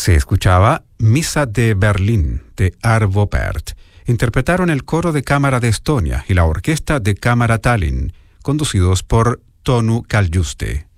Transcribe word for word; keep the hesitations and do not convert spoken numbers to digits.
Se escuchaba Misa de Berlín, de Arvo Pärt. Interpretaron el coro de cámara de Estonia y la orquesta de cámara Tallinn, conducidos por Tonu Kaljuste.